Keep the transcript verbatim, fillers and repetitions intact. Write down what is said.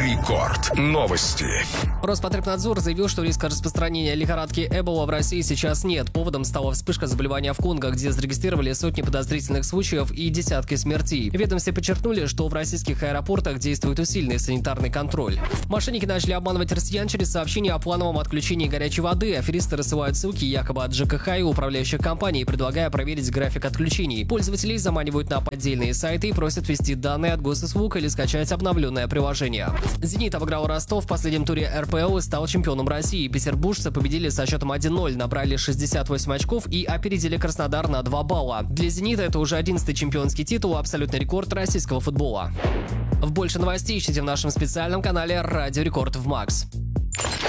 Рекорд. Новости. Роспотребнадзор заявил, что риска распространения лихорадки Эбола в России сейчас нет. Поводом стала вспышка заболевания в Конго, где зарегистрировали сотни подозрительных случаев и десятки смертей. В ведомстве подчеркнули, что в российских аэропортах действует усиленный санитарный контроль. Мошенники начали обманывать россиян через сообщения о плановом отключении горячей воды. Аферисты рассылают ссылки якобы от ЖКХ и управляющих компаний, предлагая проверить график отключений. Пользователей заманивают на поддельные сайты и просят ввести данные от госуслуг или скачать обновленное приложение. «Зенит» обыграл Ростов в последнем туре эр пэ эл и стал чемпионом России. Петербуржцы победили со счетом один ноль, набрали шестьдесят восемь очков и опередили Краснодар на два балла. Для «Зенита» это уже одиннадцатый чемпионский титул, абсолютный рекорд российского футбола. В больше новостей ищите в нашем специальном канале «Радио Рекорд» в Макс.